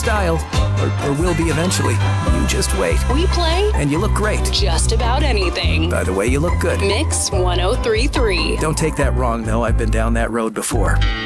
style, or will be eventually. You just wait. We play And you look great. just about anything. By the way, you look good. Mix 1033. Don't take that wrong, though. I've been down that road before.